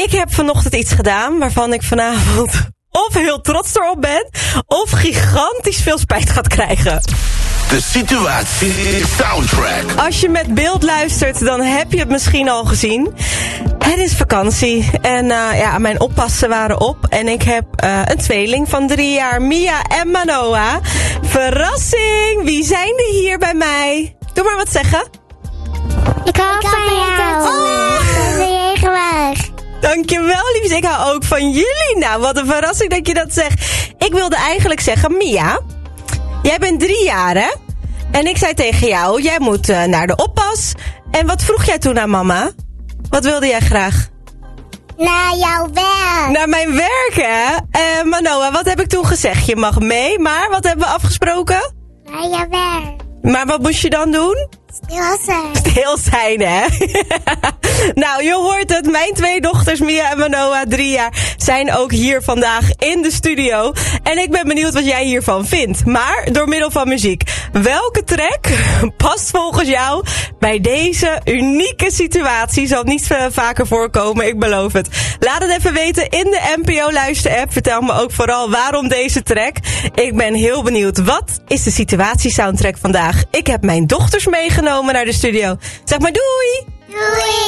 Ik heb vanochtend iets gedaan waarvan ik vanavond of heel trots erop ben, of gigantisch veel spijt gaat krijgen. De situatie soundtrack. Als je met beeld luistert, dan heb je het misschien al gezien. Het is vakantie en mijn oppassen waren op. En ik heb een tweeling van 3 jaar, Mia en Manoa. Verrassing! Wie zijn er hier bij mij? Doe maar wat zeggen. Ik hou van jou. Dat ben je geweldig. Dankjewel, liefjes. Ik hou ook van jullie. Nou, wat een verrassing dat je dat zegt. Ik wilde eigenlijk zeggen, Mia, jij bent 3 jaar, hè? En ik zei tegen jou, jij moet naar de oppas. En wat vroeg jij toen aan mama? Wat wilde jij graag? Naar jouw werk. Naar mijn werk, hè? Manoa, wat heb ik toen gezegd? Je mag mee, maar wat hebben we afgesproken? Naar jouw werk. Maar wat moest je dan doen? Stil zijn. Stil zijn, hè? Nou, je hoort het. Mijn 2 dochters, Mia en Manoa, 3 jaar, zijn ook hier vandaag in de studio. En ik ben benieuwd wat jij hiervan vindt. Maar door middel van muziek. Welke track past volgens jou bij deze unieke situatie? Zal niet vaker voorkomen, ik beloof het. Laat het even weten in de NPO Luister-app. Vertel me ook vooral waarom deze track. Ik ben heel benieuwd. Wat is de situatie-soundtrack vandaag? Ik heb mijn dochters meegenomen naar de studio. Zeg maar doei! Doei.